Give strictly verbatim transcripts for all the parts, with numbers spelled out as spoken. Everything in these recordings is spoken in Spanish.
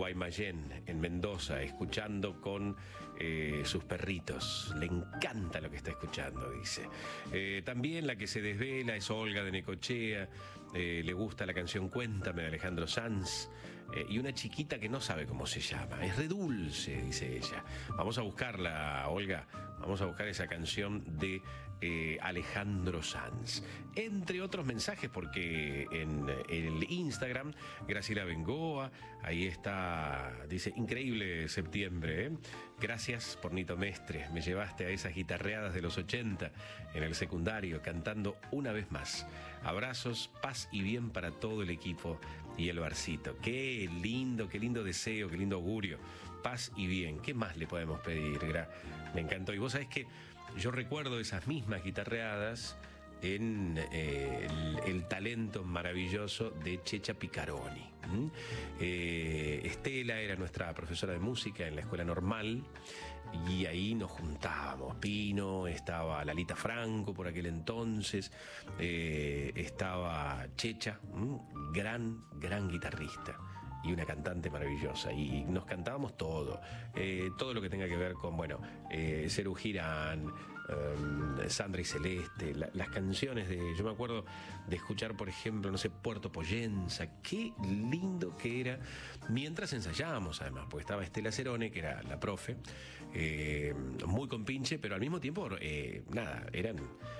Guaymallén, en Mendoza, escuchando con eh, sus perritos. Le encanta lo que está escuchando, dice. Eh, también la que se desvela es Olga de Necochea. Eh, le gusta la canción Cuéntame de Alejandro Sanz. Eh, y una chiquita que no sabe cómo se llama. Es re dulce, dice ella. Vamos a buscarla, Olga. Vamos a buscar esa canción de eh, Alejandro Sanz. Entre otros mensajes, porque en el Instagram, Graciela Bengoa, ahí está, dice, increíble septiembre, ¿eh? Gracias por Nito Mestre, me llevaste a esas guitarreadas de los ochenta en el secundario, cantando una vez más. Abrazos, paz y bien para todo el equipo y el barcito. Qué lindo, qué lindo deseo, qué lindo augurio. Paz y bien, ¿qué más le podemos pedir? Me encantó. Y vos sabés que yo recuerdo esas mismas guitarreadas en eh, el, el talento maravilloso de Checha Picaroni. ¿Mm? Eh, Estela era nuestra profesora de música en la escuela normal y ahí nos juntábamos. Pino, estaba Lalita Franco por aquel entonces, eh, estaba Checha, ¿Mm? gran, gran guitarrista y una cantante maravillosa, y nos cantábamos todo, eh, todo lo que tenga que ver con, bueno, eh, Serú Girán, eh, Sandra y Celeste, la, las canciones de, yo me acuerdo de escuchar, por ejemplo, no sé, Puerto Poyenza, qué lindo que era, mientras ensayábamos además, porque estaba Estela Cerone, que era la profe, eh, muy compinche, pero al mismo tiempo, eh, nada, eran...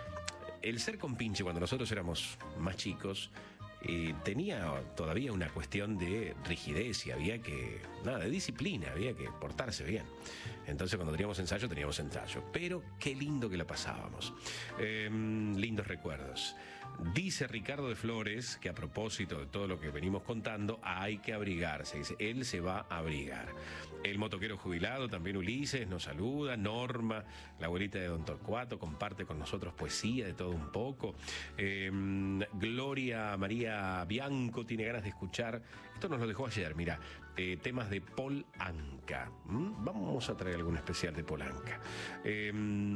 El ser compinche cuando nosotros éramos más chicos, Eh, tenía todavía una cuestión de rigidez y había que, nada, de disciplina, había que portarse bien. Entonces cuando teníamos ensayo, teníamos ensayo. Pero qué lindo que la pasábamos. Eh, lindos recuerdos. Dice Ricardo de Flores que a propósito de todo lo que venimos contando, hay que abrigarse. Dice, él se va a abrigar. El motoquero jubilado, también Ulises, nos saluda. Norma, la abuelita de Don Torcuato, comparte con nosotros poesía de todo un poco. Eh, Gloria María Bianco tiene ganas de escuchar, esto nos lo dejó ayer, mira, eh, temas de Paul Anka. ¿Mm? Vamos a traer algún especial de Paul Anka. Eh,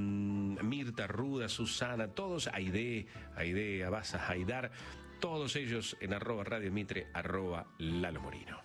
Mirta Ruda, Susana, todos, Aide, Aide Abasa, Haidar, todos ellos en arroba Radio Mitre, arroba Lalo Morino.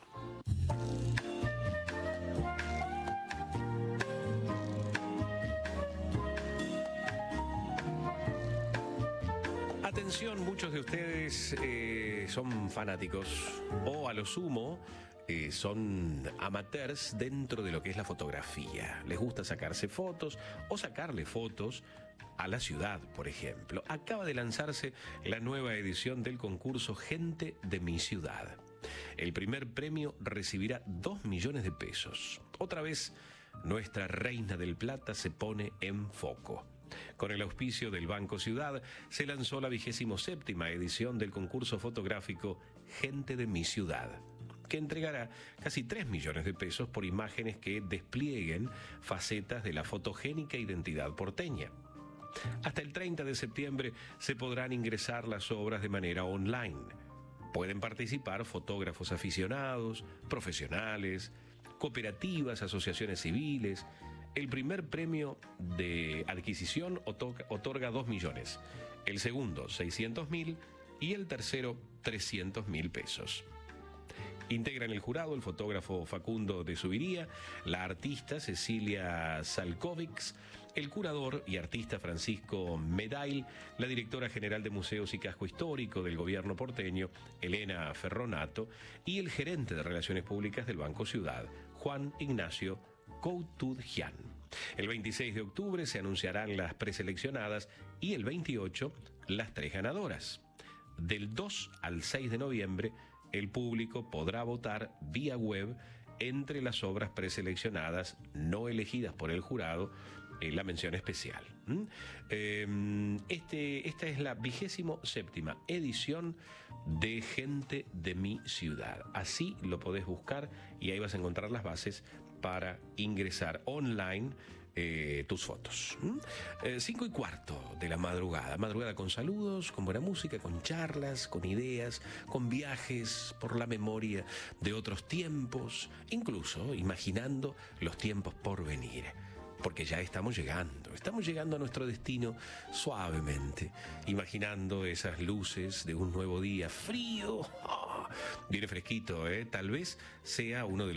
Atención, muchos de ustedes eh, son fanáticos o a lo sumo eh, son amateurs dentro de lo que es la fotografía. Les gusta sacarse fotos o sacarle fotos a la ciudad, por ejemplo. Acaba de lanzarse la nueva edición del concurso Gente de mi Ciudad. El primer premio recibirá dos millones de pesos. Otra vez, nuestra Reina del Plata se pone en foco. Con el auspicio del Banco Ciudad, se lanzó la vigésimo séptima edición del concurso fotográfico Gente de mi Ciudad, que entregará casi tres millones de pesos por imágenes que desplieguen facetas de la fotogénica identidad porteña. Hasta el treinta de septiembre se podrán ingresar las obras de manera online. Pueden participar fotógrafos aficionados, profesionales, cooperativas, asociaciones civiles. El primer premio de adquisición otorga, otorga dos millones, el segundo seiscientos mil y el tercero trescientos mil pesos. Integran el jurado el fotógrafo Facundo de Subiría, la artista Cecilia Salkovics, el curador y artista Francisco Medail, la directora general de Museos y Casco Histórico del Gobierno porteño, Elena Ferronato, y el gerente de Relaciones Públicas del Banco Ciudad, Juan Ignacio Coutud-Gian. El veintiséis de octubre se anunciarán las preseleccionadas y el veintiocho las tres ganadoras. Del dos al seis de noviembre, el público podrá votar vía web entre las obras preseleccionadas no elegidas por el jurado en la mención especial. ¿Mm? Eh, este, esta es la vigésimo séptima edición de Gente de mi Ciudad. Así lo podés buscar y ahí vas a encontrar las bases para ingresar online eh, tus fotos. ¿Mm? Eh, cinco y cuarto de la madrugada. Madrugada con saludos, con buena música, con charlas, con ideas, con viajes por la memoria de otros tiempos, incluso imaginando los tiempos por venir. Porque ya estamos llegando, estamos llegando a nuestro destino suavemente, imaginando esas luces de un nuevo día frío. Oh, viene fresquito, ¿eh? Tal vez sea uno de los